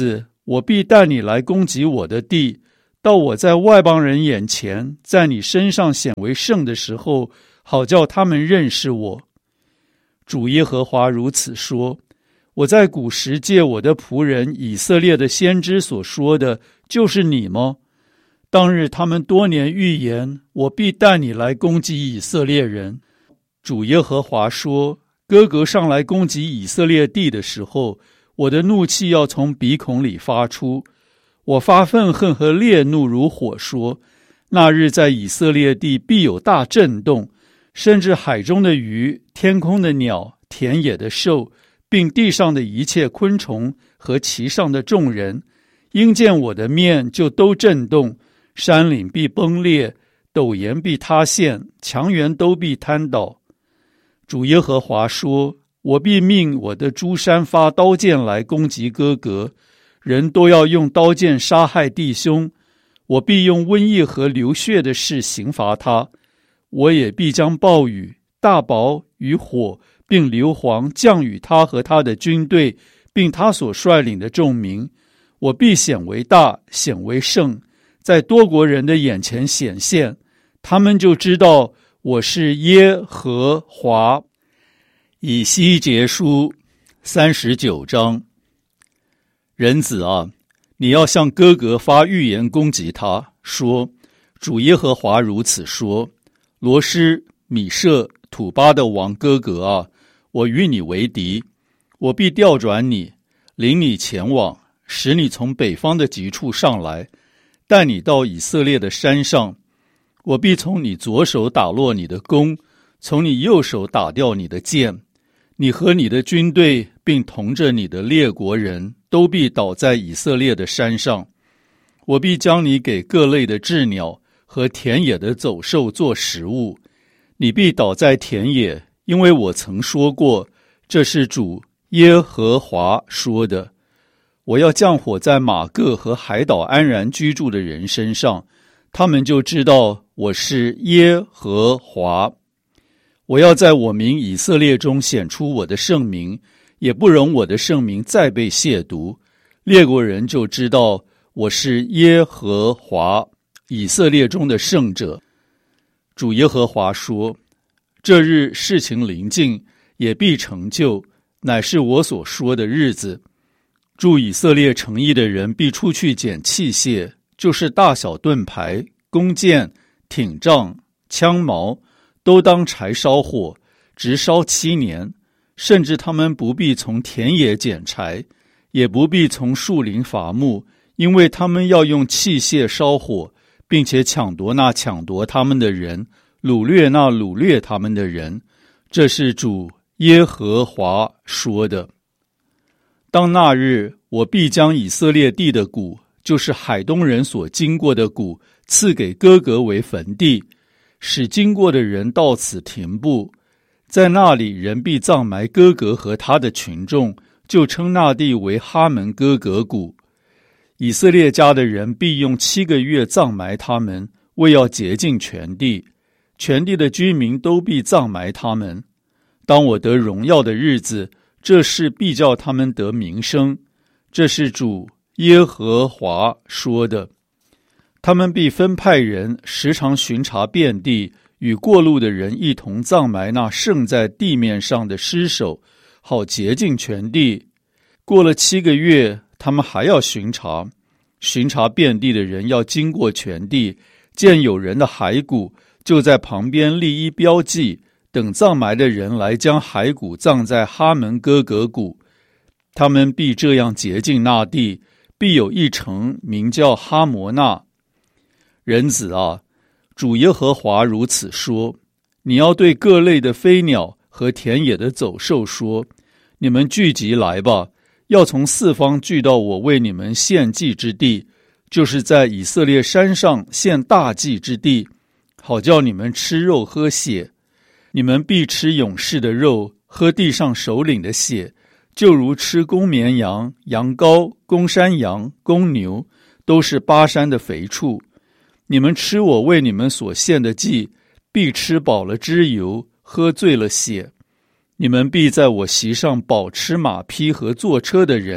Speaker 1: 我必带你来攻击我的地，到我在外邦人眼前，在你身上显为圣的时候，好叫他们认识我。主耶和华如此说：我在古时借我的仆人以色列的先知所说的，就是你吗？当日他们多年预言，我必带你来攻击以色列人。主耶和华说：哥哥上来攻击以色列地的时候，我的怒气要从鼻孔里发出，我发愤恨和烈怒如火说：那日在以色列地必有大震动，甚至海中的鱼、天空的鸟、田野的兽，并地上的一切昆虫和其上的众人，因见我的面就都震动，山岭必崩裂，陡岩必塌陷，墙垣都必瘫倒。主耶和华说：我必命我的诸山发刀剑来攻击哥哥，人都要用刀剑杀害弟兄，我必用瘟疫和流血的事刑罚他。我也必将暴雨、大雹与火并硫磺降与他和他的军队，并他所率领的众民。我必显为大，显为圣，在多国人的眼前显现，他们就知道我是耶和华。以西结书三十九章。人子啊，你要向哥哥发预言攻击他，说：主耶和华如此说：罗施、米舍、土巴的王哥哥啊，我与你为敌，我必调转你，领你前往，使你从北方的极处上来，带你到以色列的山上。我必从你左手打落你的弓，从你右手打掉你的箭。你和你的军队，并同着你的列国人，都必倒在以色列的山上。我必将你给各类的鸷鸟和田野的走兽做食物。你必倒在田野，因为我曾说过，这是主耶和华说的。我要降火在马各和海岛安然居住的人身上，他们就知道我是耶和华。我要在我民以色列中显出我的圣名，也不容我的圣名再被亵渎。列国人就知道我是耶和华，以色列中的圣者。主耶和华说：这日事情临近，也必成就，乃是我所说的日子。住以色列城邑的人必出去捡器械，就是大小盾牌、弓箭、挺杖、枪矛，都当柴烧火，直烧七年，甚至他们不必从田野捡柴，也不必从树林伐木，因为他们要用器械烧火，并且抢夺那抢夺他们的人，掳掠那掳掠他们的人。这是主耶和华说的。当那日，我必将以色列地的谷，就是海东人所经过的谷，赐给哥哥为坟地，使经过的人到此停步。在那里，人必葬埋哥哥和他的群众，就称那地为哈门哥格谷。以色列家的人必用七个月葬埋他们，为要洁净全地。全地的居民都必葬埋他们。当我得荣耀的日子，这事必叫他们得名声。这是主耶和华说的。他们必分派人时常巡查遍地，与过路的人一同葬埋那剩在地面上的尸首，好洁净全地。过了七个月，他们还要巡查。巡查遍地的人要经过全地，见有人的骸骨，就在旁边立一标记，等葬埋的人来将骸骨葬在哈门哥格谷。他们必这样洁净那地，必有一城名叫哈摩纳。人子啊，主耶和华如此说：你要对各类的飞鸟和田野的走兽说，你们聚集来吧，要从四方聚到我为你们献祭之地，就是在以色列山上献大祭之地，好叫你们吃肉喝血。你们必吃勇士的肉，喝地上首领的血，就如吃公绵羊、羊羔、公山羊、公牛，都是巴山的肥畜。你们吃我为你们所献的祭，必吃饱了脂油，喝醉了血。你们必在我席上饱吃马匹和坐车的人，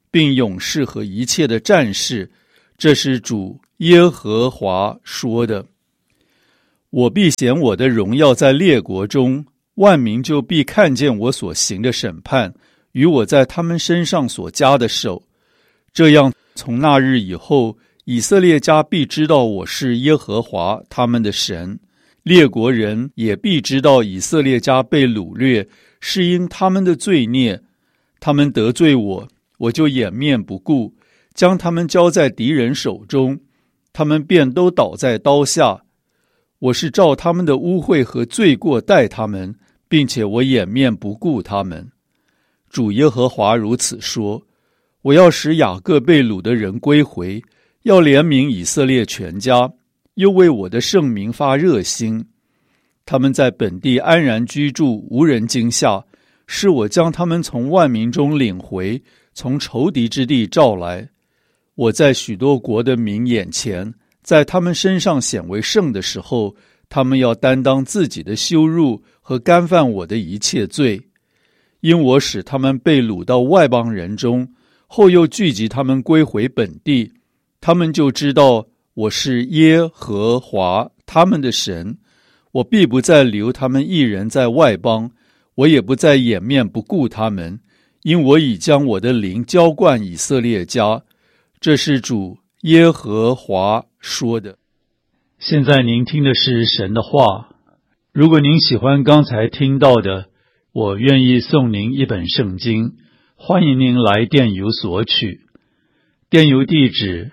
Speaker 1: 并勇士和一切的战士，这是主耶和华说的。我必显我的荣耀在列国中，万民就必看见我所行的审判，与我在他们身上所加的手。这样，从那日以后，以色列家必知道我是耶和华他们的神，列国人也必知道以色列家被掳掠，是因他们的罪孽。他们得罪我，我就掩面不顾，将他们交在敌人手中，他们便都倒在刀下。我是照他们的污秽和罪过待他们，并且我掩面不顾他们。主耶和华如此说：我要使雅各被掳的人归回，要怜悯以色列全家，又为我的圣名发热心。他们在本地安然居住，无人惊吓，是我将他们从万民中领回，从仇敌之地召来。我在许多国的民眼前，在他们身上显为圣的时候，他们要担当自己的羞辱和干犯我的一切罪。因我使他们被掳到外邦人中，后又聚集他们归回本地，他们就知道我是耶和华他们的神。我必不再留他们一人在外邦，我也不再掩面不顾他们，因我已将我的灵浇灌以色列家。这是主耶和华说的。现在您听的是神的话。如果您喜欢刚才听到的，我愿意送您一本圣经，欢迎您来电邮索取。电邮地址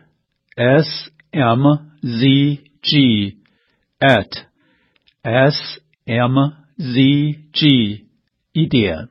Speaker 1: s m z g at s m z g 一点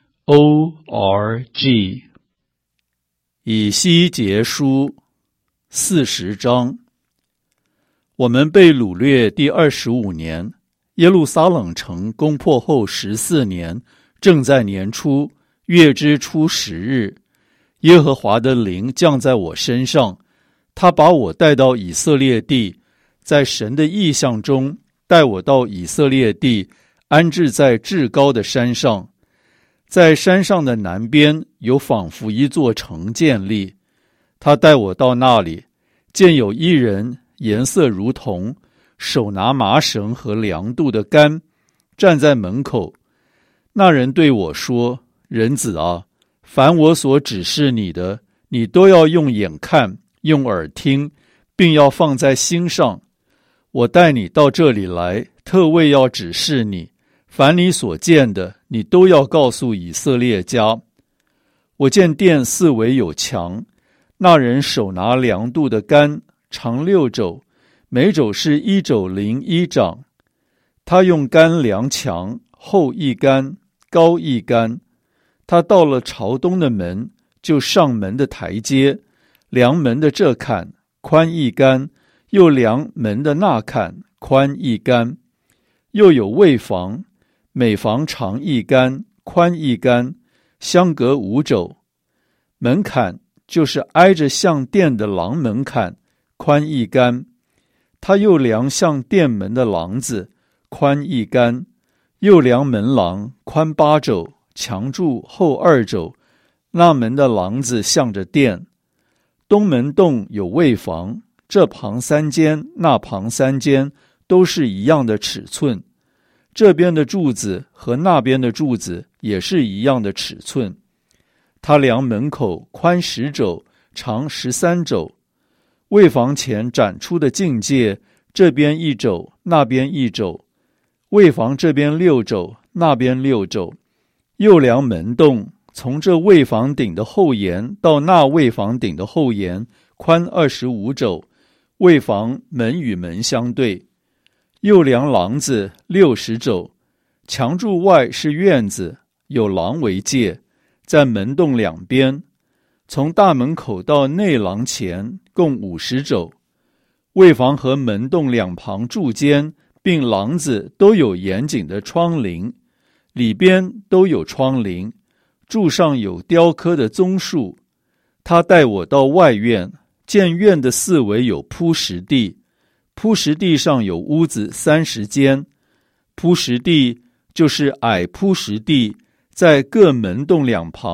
Speaker 1: o r g。 以西结书四十章。我们被掳掠第二十五年，耶路撒冷城攻破后十四年，正在年初，月之初十日，耶和华的灵降在我身上，他把我带到以色列地，在神的异象中带我到以色列地，安置在至高的山上。在山上的南边有仿佛一座城建立，他带我到那里，见有一人颜色如铜，手拿麻绳和量度的杆，站在门口。那人对我说：人子啊，凡我所指示你的，你都要用眼看，用耳听，并要放在心上。我带你到这里来，特为要指示你，凡你所见的，你都要告诉以色列家。我见殿四围有墙，那人手拿量度的杆，长六肘，每肘是一肘零一掌。他用杆量墙，厚一杆，高一杆。他到了朝东的门，就上门的台阶，量门的这坎，宽一杆，又量门的那坎，宽一杆。又有卫房，每房长一杆，宽一杆，相隔五肘。门槛就是挨着向殿的廊门槛，宽一杆。他又量向殿门的廊子，宽一杆，又量门廊，宽八肘，墙柱厚二肘。那门的廊子向着殿。东门洞有卫房，这旁三间，那旁三间，都是一样的尺寸。这边的柱子和那边的柱子也是一样的尺寸。他量门口宽十肘，长十三肘。卫房前展出的境界，这边一肘，那边一肘。卫房这边六肘，那边六肘。又量门洞，从这卫房顶的后沿到那卫房顶的后沿，宽二十五肘。卫房门与门相对。又量廊子六十肘，墙柱外是院子，有廊为界，在门洞两边。从大门口到内廊前共五十肘。卫房和门洞两旁柱间并廊子都有严谨的窗棂，里边都有窗棂，柱上有雕刻的棕树。他带我到外院，见院的四围有铺石地，铺石地上有屋子三十间。铺石地就是矮铺石地，在各门洞两旁，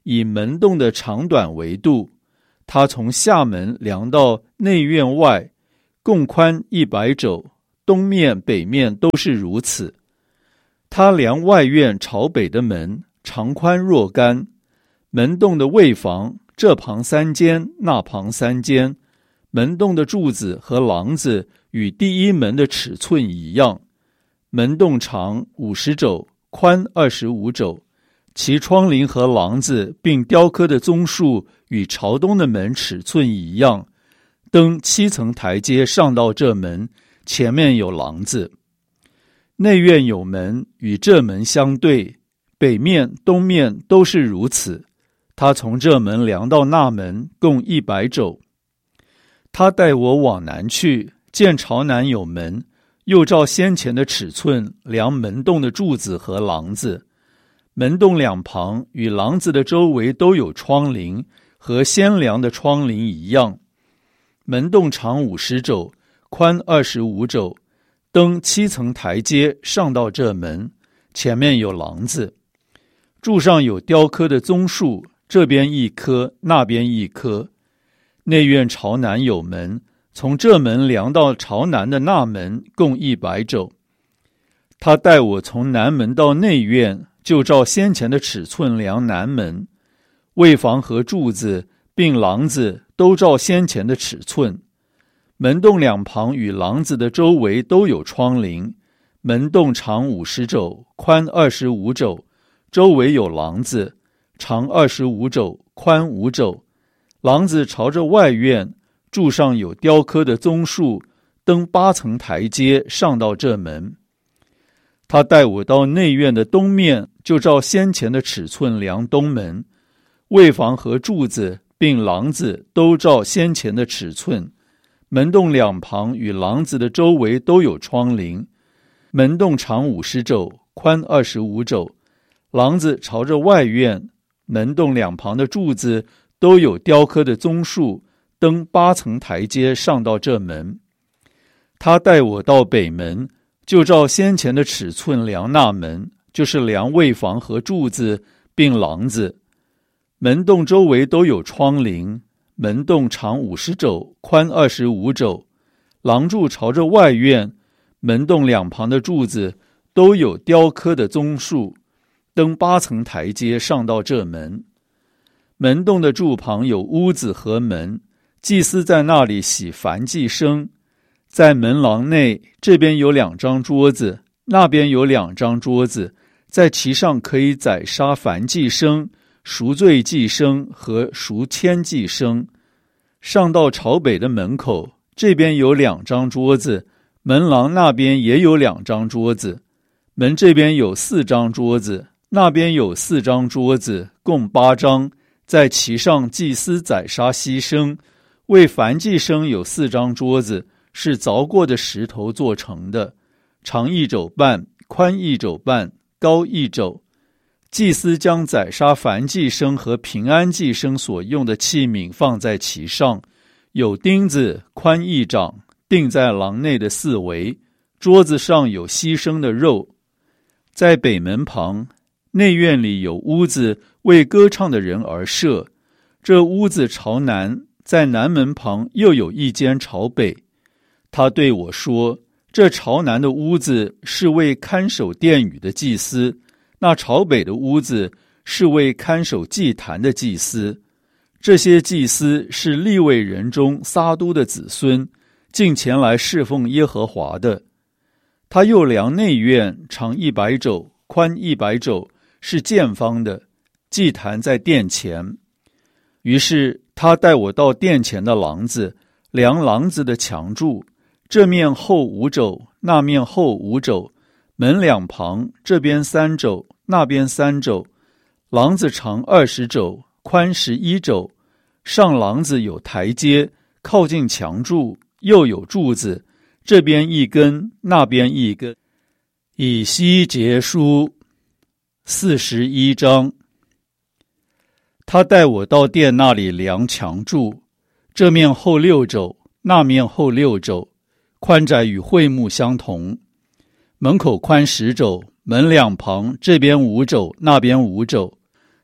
Speaker 1: 以门洞的长短为度。他从下门量到内院外，共宽一百肘，东面北面都是如此。他量外院朝北的门，长宽若干。门洞的卫房，这旁三间，那旁三间。门洞的柱子和廊子与第一门的尺寸一样。门洞长五十肘，宽二十五肘。其窗棂和廊子并雕刻的宗数与朝东的门尺寸一样。登七层台阶上到这门，前面有廊子。内院有门，与这门相对，北面、东面都是如此。他从这门量到那门，共一百肘。他带我往南去，见朝南有门，又照先前的尺寸量门洞的柱子和廊子。门洞两旁与廊子的周围都有窗棂，和先量的窗棂一样。门洞长五十肘，宽二十五肘。登七层台阶上到这门，前面有廊子。柱上有雕刻的宗数，这边一颗，那边一颗。内院朝南有门，从这门量到朝南的那门，共一百肘。他带我从南门到内院，就照先前的尺寸量南门。卫房和柱子并廊子都照先前的尺寸。门洞两旁与廊子的周围都有窗棂。门洞长五十肘，宽二十五肘，周围有廊子，长二十五肘，宽五肘。廊子朝着外院，柱上有雕刻的宗数，登八层台阶上到这门。他带我到内院的东面，就照先前的尺寸量东门。卫房和柱子并廊子都照先前的尺寸。门洞两旁与廊子的周围都有窗棂。门洞长五十肘，宽二十五肘。廊子朝着外院，门洞两旁的柱子都有雕刻的宗数，登八层台阶上到这门。他带我到北门，就照先前的尺寸量那门，就是量卫房和柱子并廊子。门洞周围都有窗棂。门洞长五十肘，宽二十五肘。廊柱朝着外院，门洞两旁的柱子都有雕刻的宗数，登八层台阶上到这门。门洞的柱旁有屋子和门，祭司在那里洗燔祭牲。在门廊内，这边有两张桌子，那边有两张桌子，在其上可以宰杀燔祭牲、赎罪祭牲和赎愆祭牲。上到朝北的门口，这边有两张桌子，门廊那边也有两张桌子。门这边有四张桌子，那边有四张桌子，共八张，在其上祭司宰杀牺牲。为燔祭牲有四张桌子，是凿过的石头做成的，长一肘半，宽一肘半，高一肘。祭司将宰杀燔祭牲和平安祭牲所用的器皿放在其上，有钉子，宽一掌，钉在廊内的四围。桌子上有牺牲的肉。在北门旁，内院里有屋子，为歌唱的人而设。这屋子朝南，在南门旁又有一间朝北。他对我说，这朝南的屋子是为看守殿宇的祭司，那朝北的屋子是为看守祭坛的祭司。这些祭司是利未人中撒都的子孙，进前来侍奉耶和华的。他又量内院，长一百肘，宽一百肘，是见方的，祭坛在殿前。于是他带我到殿前的廊子，量廊子的墙柱，这面厚五肘，那面厚五肘，门两旁，这边三肘，那边三肘。廊子长二十肘，宽十一肘。上廊子有台阶，靠近墙柱，又有柱子，这边一根，那边一根。以西结书四十一章。他带我到殿那里量墙柱，这面厚六肘，那面厚六肘，宽窄与会幕相同。门口宽十肘，门两旁，这边五肘，那边五肘。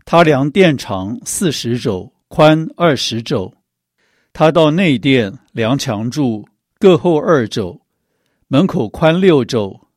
Speaker 1: 他量殿长四十肘，宽二十肘。他到内殿量墙柱，各厚二肘，门口宽六肘，